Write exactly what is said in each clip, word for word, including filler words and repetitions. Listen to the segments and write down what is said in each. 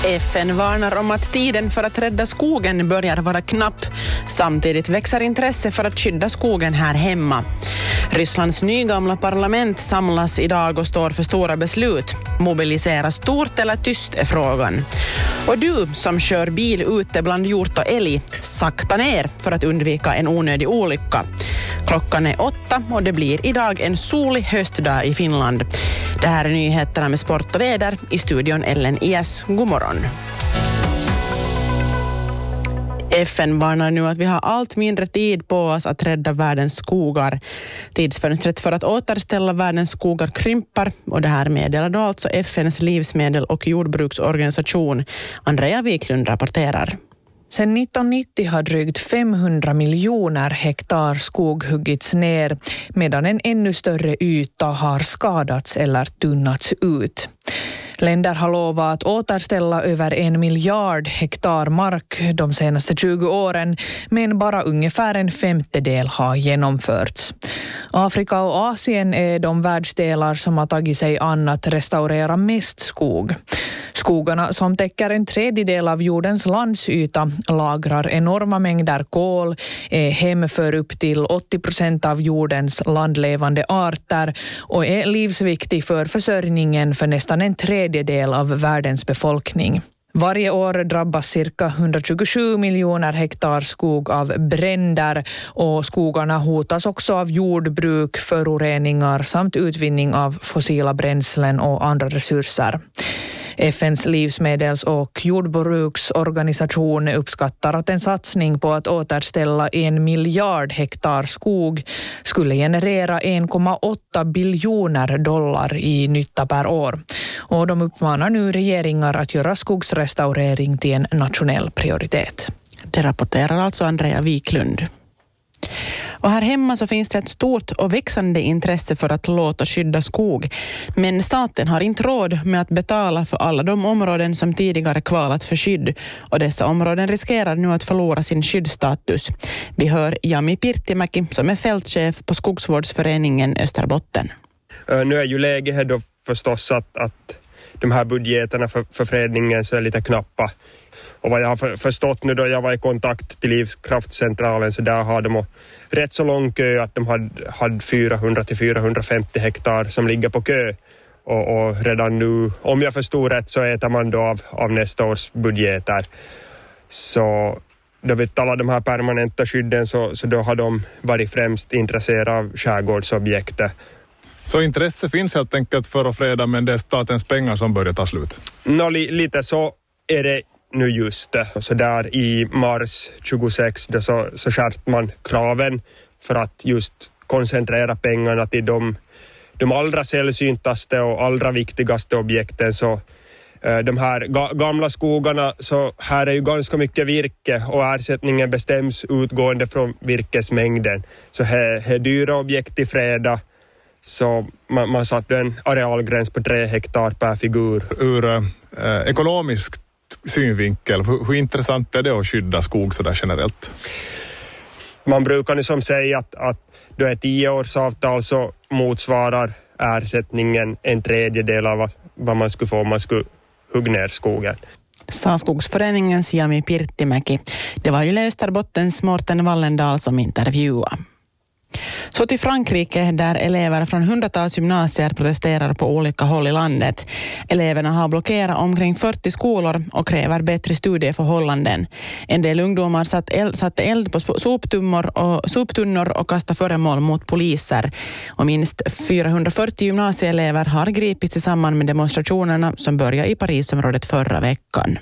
F N varnar om att tiden för att rädda skogen börjar vara knapp. Samtidigt växer intresse för att skydda skogen här hemma. Rysslands nygamla parlament samlas idag och står för stora beslut. Mobilisera stort eller tyst är frågan. Och du som kör bil ute bland hjort och älg, sakta ner för att undvika en onödig olycka. Klockan är åtta och det blir idag en solig höstdag i Finland. Det här är nyheterna med sport och väder. I studion Ellen Ias. God morgon. F N varnar nu att vi har allt mindre tid på oss att rädda världens skogar. Tidsfönstret för att återställa världens skogar krympar, och det här meddelar då alltså F N:s livsmedel- och jordbruksorganisation. Andrea Wiklund rapporterar. Sedan nittonhundranittio har drygt femhundra miljoner hektar skog huggits ner, medan en ännu större yta har skadats eller tunnats ut. Länder har lovat att återställa över en miljard hektar mark de senaste tjugo åren, men bara ungefär en femtedel har genomförts. Afrika och Asien är de världsdelar som har tagit sig an att restaurera mest skog. Skogarna, som täcker en tredjedel av jordens landsyta, lagrar enorma mängder kol, är hem för upp till åttio procent av jordens landlevande arter och är livsviktig för försörjningen för nästan en tredjedel av världens befolkning. Varje år drabbas cirka hundratjugosju miljoner hektar skog av bränder, och skogarna hotas också av jordbruk, föroreningar samt utvinning av fossila bränslen och andra resurser. F N:s livsmedels- och jordbruksorganisation uppskattar att en satsning på att återställa en miljard hektar skog skulle generera en komma åtta biljoner dollar i nytta per år. Och de uppmanar nu regeringar att göra skogsrestaurering till en nationell prioritet. Det rapporterar alltså Andrea Wiklund. Och här hemma så finns det ett stort och växande intresse för att låta skydda skog. Men staten har inte råd med att betala för alla de områden som tidigare kvalat för skydd. Och dessa områden riskerar nu att förlora sin skyddsstatus. Vi hör Jami Pirttimäki som är fältchef på Skogsvårdsföreningen Österbotten. Nu är ju läget då förstås att, att de här budgeterna för, för fredningen så är lite knappa. Och vad jag har för, förstått nu då jag var i kontakt till Livskraftcentralen, så där har de rätt så lång kö att de hade, hade fyrahundra till fyrahundrafemtio hektar som ligger på kö. Och, och redan nu, om jag förstår rätt, så äter man då av, av nästa års budgeter. Så då vi talar de här permanenta skydden så, så då har de varit främst intresserade av skärgårdsobjektet. Så intresse finns helt enkelt för att freda, men det är statens pengar som börjar ta slut? Nå, li, lite så är det nu just det. Så där i mars tjugosex då så, så skärpte man kraven för att just koncentrera pengarna till de, de allra sällsyntaste och allra viktigaste objekten. Så eh, de här ga, gamla skogarna, så här är ju ganska mycket virke och ersättningen bestäms utgående från virkesmängden. Så här är dyra objekt i freda. Så man, man satte en arealgräns på tre hektar per figur. Ur eh, ekonomisk synvinkel, hur, hur intressant är det att skydda skog så där generellt? Man brukar nu som säga att, att då ett tioårsavtal så motsvarar ersättningen en tredjedel av vad man skulle få om man skulle hugga ner skogen. Sa Skogsföreningens Jami Pirttimäki. Det var ju Österbottens Mårten Wallendal som intervjuade. Så till Frankrike, där elever från hundratals gymnasier protesterar på olika håll i landet. Eleverna har blockerat omkring fyrtio skolor och kräver bättre studieförhållanden. En del ungdomar satt eld, satte eld på soptunnor och, soptunnor och kastade föremål mot poliser. Och minst fyrahundrafyrtio gymnasieelever har gripits i samband med demonstrationerna som började i Parisområdet förra veckan.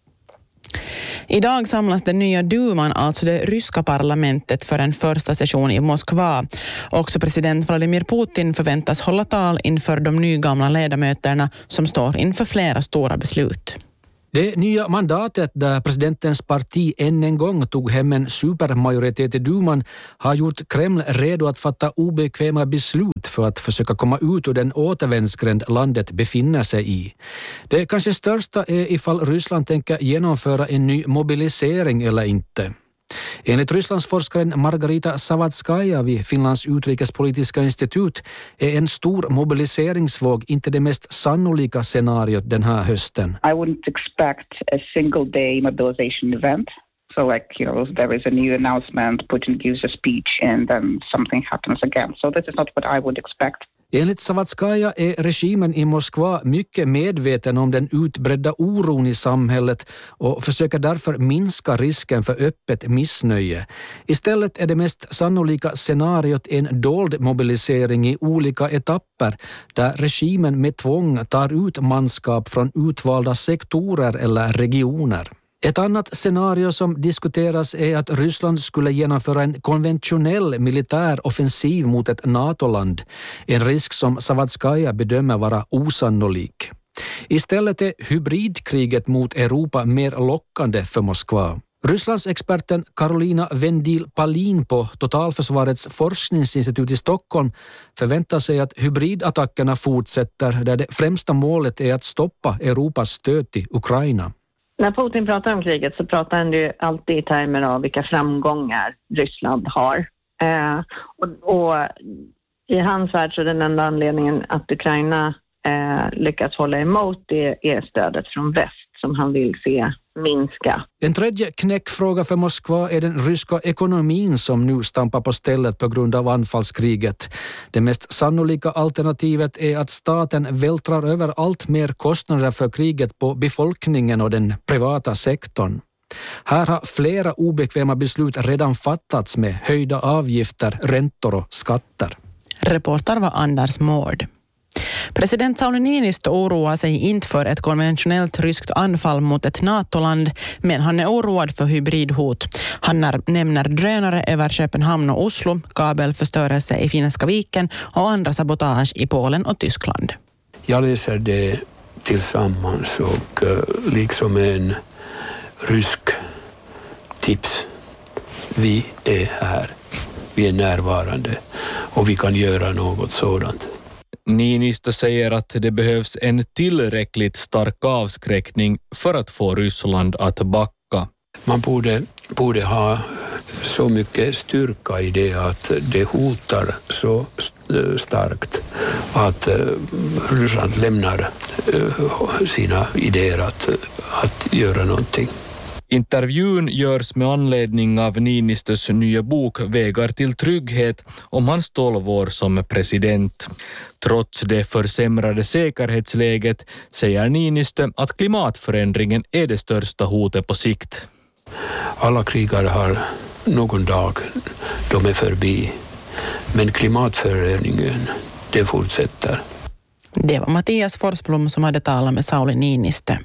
Idag samlas den nya Duman, alltså det ryska parlamentet, för en första session i Moskva. Också president Vladimir Putin förväntas hålla tal inför de nygamla ledamöterna som står inför flera stora beslut. Det nya mandatet, där presidentens parti än en gång tog hem en supermajoritet i Duman, har gjort Kreml redo att fatta obekväma beslut för att försöka komma ut ur den återvändsgränd landet befinner sig i. Det kanske största är ifall Ryssland tänker genomföra en ny mobilisering eller inte. Enligt Rysslandsforskaren Margarita Savatskaja vid Finlands utrikespolitiska institut är en stor mobiliseringsvåg inte det mest sannolika scenariot den här hösten. I wouldn't expect a single day mobilization event. So like, you know, there is a new announcement, Putin gives a speech and then something happens again. So this is not what I would expect. Enligt Savatskaja är regimen i Moskva mycket medveten om den utbredda oron i samhället och försöker därför minska risken för öppet missnöje. Istället är det mest sannolika scenariot en dold mobilisering i olika etapper där regimen med tvång tar ut manskap från utvalda sektorer eller regioner. Ett annat scenario som diskuteras är att Ryssland skulle genomföra en konventionell militär offensiv mot ett NATO-land, en risk som Savatskaja bedömer vara osannolik. Istället är hybridkriget mot Europa mer lockande för Moskva. Rysslands experten Karolina Vendil-Palin på Totalförsvarets forskningsinstitut i Stockholm förväntar sig att hybridattackerna fortsätter där det främsta målet är att stoppa Europas stöd till Ukraina. När Putin pratar om kriget så pratar han ju alltid i termer av vilka framgångar Ryssland har. Eh, och, och i hans värld så är den enda anledningen att Ukraina eh, lyckas hålla emot det är stödet från väst som han vill se minska. En tredje knäckfråga för Moskva är den ryska ekonomin som nu stampar på stället på grund av anfallskriget. Det mest sannolika alternativet är att staten vältrar över allt mer kostnader för kriget på befolkningen och den privata sektorn. Här har flera obekväma beslut redan fattats med höjda avgifter, räntor och skatter. Reporter var Anders Mård. President Sauli Niinistö oroar sig inte för ett konventionellt ryskt anfall mot ett NATO-land, men han är oroad för hybridhot. Han nämner drönare över Köpenhamn och Oslo, kabelförstörelse i Finska viken och andra sabotage i Polen och Tyskland. Jag läser det tillsammans och liksom en rysk tips. Vi är här, vi är närvarande och vi kan göra något sådant. Niinistö säger att det behövs en tillräckligt stark avskräckning för att få Ryssland att backa. Man borde, borde ha så mycket styrka i det att det hotar så starkt att Ryssland lämnar sina idéer att, att göra någonting. Intervjun görs med anledning av Niinistös nya bok Vägar till trygghet om hans tolv år som president. Trots det försämrade säkerhetsläget säger Niinistö att klimatförändringen är det största hotet på sikt. Alla krigare har någon dag, de är förbi. Men klimatförändringen, det fortsätter. Det var Mattias Forsblom som hade talat med Sauli Niinistö.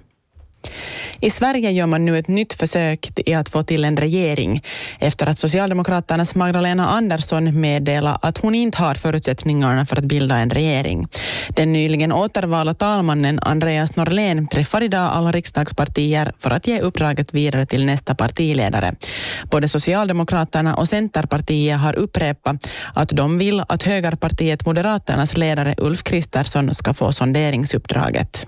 I Sverige gör man nu ett nytt försök i att få till en regering efter att Socialdemokraternas Magdalena Andersson meddelar att hon inte har förutsättningarna för att bilda en regering. Den nyligen återvalda talmannen Andreas Norlén träffar idag alla riksdagspartier för att ge uppdraget vidare till nästa partiledare. Både Socialdemokraterna och Centerpartiet har upprepat att de vill att högerpartiet Moderaternas ledare Ulf Kristersson ska få sonderingsuppdraget.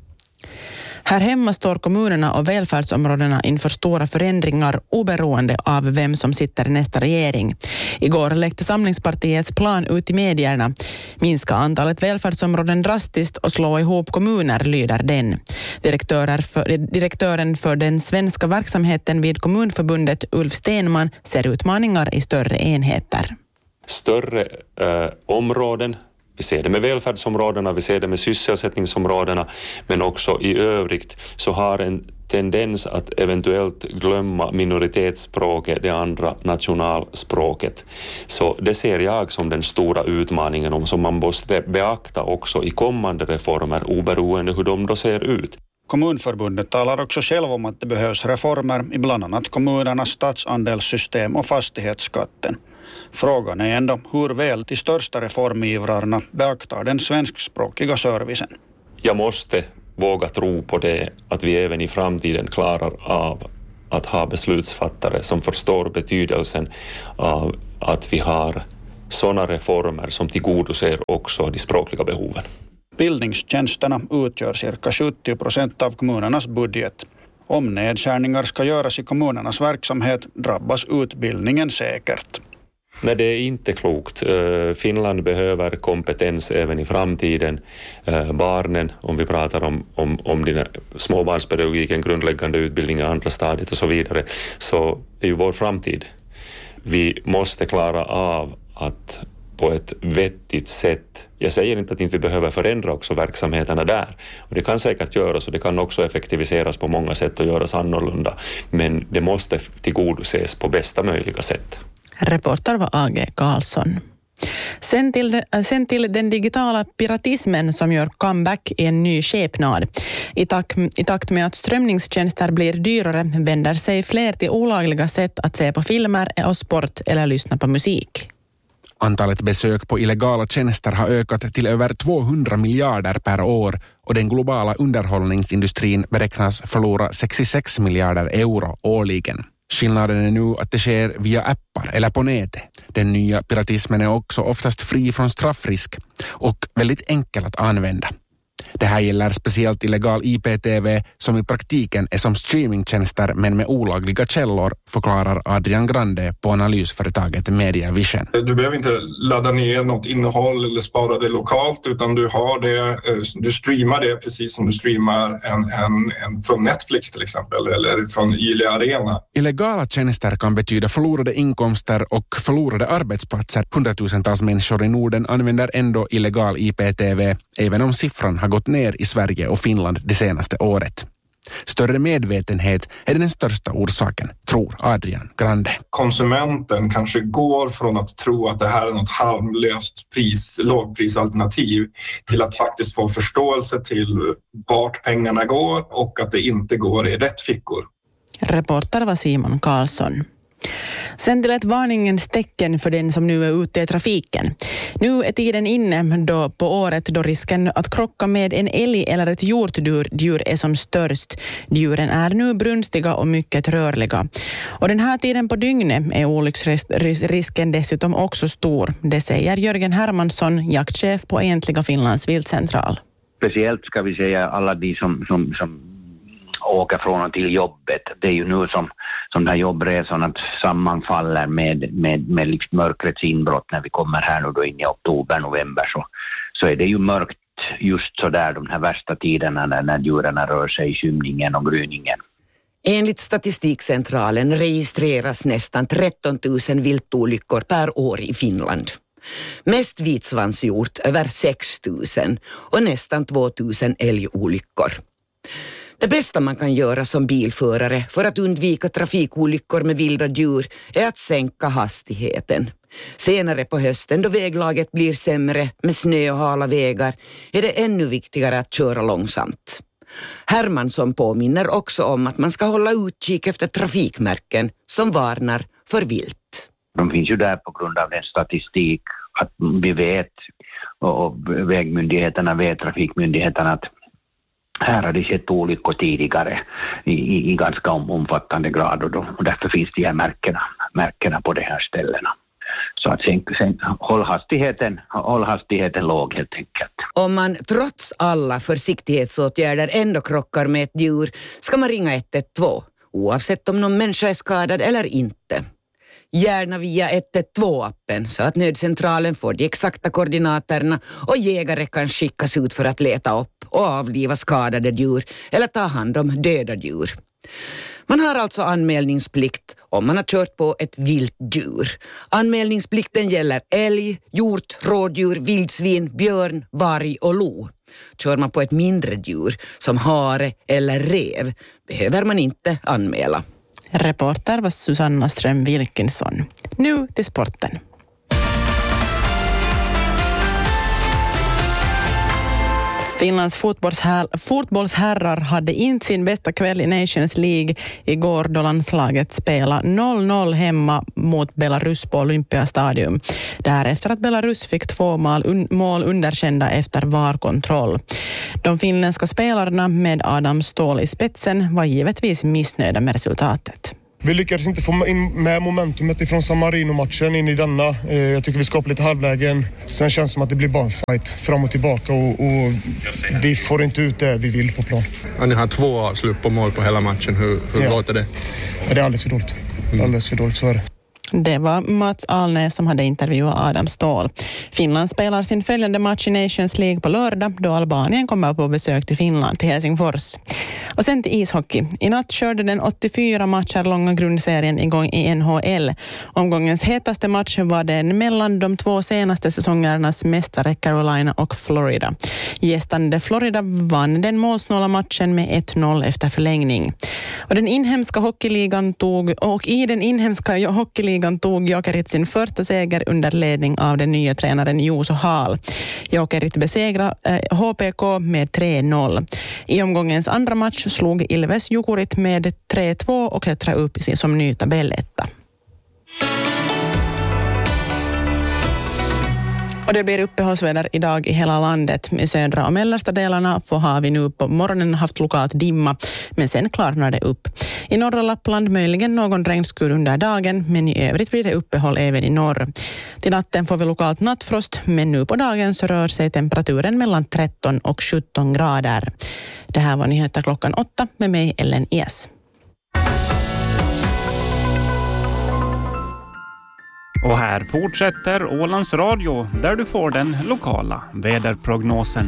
Här hemma står kommunerna och välfärdsområdena inför stora förändringar oberoende av vem som sitter i nästa regering. Igår läckte Samlingspartiets plan ut i medierna. Minska antalet välfärdsområden drastiskt och slå ihop kommuner, lyder den. Direktörer för, direktören för den svenska verksamheten vid Kommunförbundet Ulf Stenman ser utmaningar i större enheter. Större eh, områden. Vi ser det med välfärdsområdena, vi ser det med sysselsättningsområdena, men också i övrigt så har en tendens att eventuellt glömma minoritetsspråket, det andra nationalspråket. Så det ser jag som den stora utmaningen om som man måste beakta också i kommande reformer, oberoende hur de då ser ut. Kommunförbundet talar också själv om att det behövs reformer i bland annat kommunernas statsandelssystem och fastighetsskatten. Frågan är ändå hur väl de största reformivrarna beaktar den svenskspråkiga servicen. Jag måste våga tro på det att vi även i framtiden klarar av att ha beslutsfattare som förstår betydelsen av att vi har sådana reformer som tillgodoser också de språkliga behoven. Bildningstjänsterna utgör cirka sjuttio procent av kommunernas budget. Om nedskärningar ska göras i kommunernas verksamhet drabbas utbildningen säkert. Nej, det är inte klokt. Finland behöver kompetens även i framtiden. Barnen, om vi pratar om, om, om dina småbarnspedagogiken, grundläggande utbildning i andra stadiet och så vidare, så är ju vår framtid. Vi måste klara av att på ett vettigt sätt, jag säger inte att inte vi behöver förändra också verksamheterna där, och det kan säkert göras och det kan också effektiviseras på många sätt och göras annorlunda, men det måste tillgodoses på bästa möjliga sätt. Reporter var A G Karlsson. Sen till, sen till den digitala piratismen som gör comeback i en ny skepnad. I takt, I takt med att strömningstjänster blir dyrare vänder sig fler till olagliga sätt att se på filmer och sport eller lyssna på musik. Antalet besök på illegala tjänster har ökat till över tvåhundra miljarder per år och den globala underhållningsindustrin beräknas förlora sextiosex miljarder euro årligen. Skillnaden är nu att det sker via appar eller på nätet. Den nya piratismen är också oftast fri från straffrisk och väldigt enkel att använda. Det här gäller speciellt illegal I P T V som i praktiken är som streamingtjänster men med olagliga källor, förklarar Adrian Grande på analysföretaget Media Vision. Du behöver inte ladda ner något innehåll eller spara det lokalt, utan du har det, du streamar det precis som du streamar en, en, en från Netflix till exempel eller från Yle Arena. Illegala tjänster kan betyda förlorade inkomster och förlorade arbetsplatser. Hundratusentals människor i Norden använder ändå illegal I P T V, även om siffran har gått ner i Sverige och Finland det senaste året. Större medvetenhet är den största orsaken, tror Adrian Grande. Konsumenten kanske går från att tro att det här är något harmlöst pris, lågprisalternativ till att faktiskt få förståelse till vart pengarna går och att det inte går i rätt fickor. Reporter var Simon Karlsson. Sen till ett varningens tecken för den som nu är ute i trafiken. Nu är tiden inne då på året då risken att krocka med en älg eller ett hjortdjur djur är som störst. Djuren är nu brunstiga och mycket rörliga. Och den här tiden på dygnet är olycksrisken dessutom också stor. Det säger Jörgen Hermansson, jaktchef på Egentliga Finlands viltcentral. Speciellt ska vi säga alla de som, som, som åker från och till jobbet. Det är ju nu som, som den här jobbresan sammanfaller med, med, med liksom mörkrets inbrott när vi kommer här nu då in i oktober, november så, så är det ju mörkt just så där de här värsta tiderna när, när djuren rör sig i skymningen och gryningen. Enligt Statistikcentralen registreras nästan tretton tusen viltolyckor per år i Finland. Mest vitsvanshjort över sex tusen och nästan två tusen älgolyckor. Det bästa man kan göra som bilförare för att undvika trafikolyckor med vilda djur är att sänka hastigheten. Senare på hösten då väglaget blir sämre med snö och hala vägar är det ännu viktigare att köra långsamt. Hermansson påminner också om att man ska hålla utkik efter trafikmärken som varnar för vilt. De finns ju där på grund av den statistik att vi vet och vägmyndigheterna vet, trafikmyndigheterna att här har det skett olyckor tidigare i, i, i ganska omfattande grad och, då, och därför finns de här märkena, märkena på de här ställena. Så att sen, sen, håll, hastigheten, håll hastigheten låg helt enkelt. Om man trots alla försiktighetsåtgärder ändå krockar med ett djur ska man ringa ett ett två oavsett om någon människa är skadad eller inte. Gärna via ett ett två-appen så att nödcentralen får de exakta koordinaterna och jägare kan skickas ut för att leta upp och avliva skadade djur eller ta hand om döda djur. Man har alltså anmälningsplikt om man har kört på ett vilt djur. Anmälningsplikten gäller älg, hjort, rådjur, vildsvin, björn, varg och lo. Kör man på ett mindre djur som hare eller rev behöver man inte anmäla. Reporter var Susanna Ström-Wilkinson. Nu till sporten. Finlands fotbollsher- fotbollsherrar hade inte sin bästa kväll i Nations League igår då landslaget spelade noll noll hemma mot Belarus på Olympiastadium. Därefter att Belarus fick två mål, un- mål underkända efter V A R-kontroll. De finländska spelarna med Adam Ståhl i spetsen var givetvis missnöjda med resultatet. Vi lyckades inte få in med momentumet ifrån San Marino-matchen in i denna. Jag tycker vi skapar lite halvlägen. Sen känns det som att det blir bara en fight fram och tillbaka och, och vi får inte ut det vi vill på plan. Ja, ni har två avslut på mål på hela matchen. Hur, hur ja. låter det? Ja, det är alldeles för dåligt. Mm. Alldeles för dåligt, så är det. Det var Mats Alnäs som hade intervjuat Adam Ståhl. Finland spelar sin följande match i Nations League på lördag då Albanien kommer på besök till Finland, till Helsingfors. Och sen till ishockey. I natt körde den åttiofyra matcher långa grundserien igång i N H L. Omgångens hetaste match var den mellan de två senaste säsongernas mästare Carolina och Florida. Gästande Florida vann den målsnåla matchen med ett noll efter förlängning. Och den inhemska hockeyligan tog och i den inhemska hockeyligan tog Jokerit sin första seger under ledning av den nya tränaren Juuso Hall. Jokerit besegrade eh, H P K med tre noll. I omgångens andra match slog Ilves Jukurit med tre två och klättrade upp i sin som ny tabelletta. Och det blir uppehållsväder idag i hela landet. I södra och mellersta delarna får har vi nu på morgonen haft lokalt dimma, men sen klarnar det upp. I norra Lappland möjligen någon regnskur under dagen, men i övrigt blir det uppehåll även i norr. Till natten får vi lokalt nattfrost, men nu på dagen så rör sig temperaturen mellan tretton och sjutton grader. Det här var nyheter klockan åtta med mig Ellen Ies. Och här fortsätter Ålands Radio där du får den lokala väderprognosen.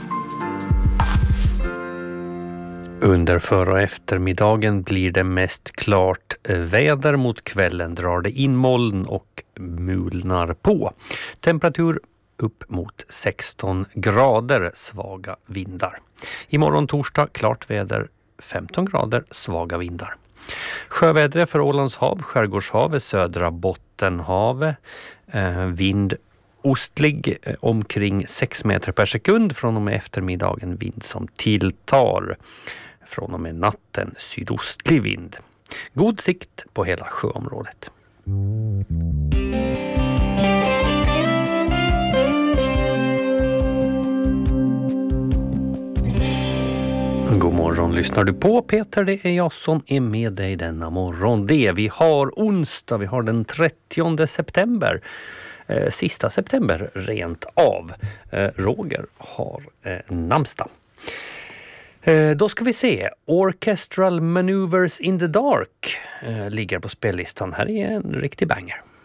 Under för- och eftermiddagen blir det mest klart väder. Mot kvällen drar det in moln och mulnar på. Temperatur upp mot sexton grader, svaga vindar. Imorgon torsdag klart väder, femton grader, svaga vindar. Sjövädret för Ålands hav, skärgårdshavet, södra Bottenhavet, eh, vind ostlig eh, omkring sex meter per sekund. Från och med eftermiddagen vind som tilltar. Från och med natten sydostlig vind. God sikt på hela sjöområdet. God morgon, lyssnar du på Peter? Det är jag som är med dig denna morgon. Det vi har onsdag, vi har den trettionde september. Eh, sista september rent av. Eh, Roger har eh, namnsdag. Eh, då ska vi se. Orchestral Maneuvers in the Dark eh, ligger på spellistan. Här är en riktig banger.